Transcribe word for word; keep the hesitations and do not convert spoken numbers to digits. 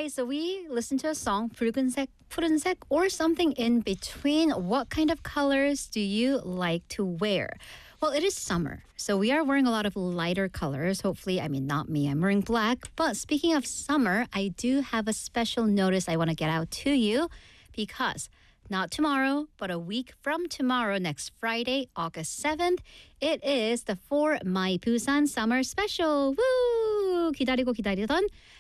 right, so we listened to a song, 붉은색, 푸른색, or something in between. What kind of colors do you like to wear? Well, it is summer, so we are wearing a lot of lighter colors. Hopefully, I mean, not me, I'm wearing black. But speaking of summer, I do have a special notice I want to get out to you because not tomorrow, but a week from tomorrow, next Friday, August seventh, it is the For My Busan Summer Special. Woo! 기다리고 기다리던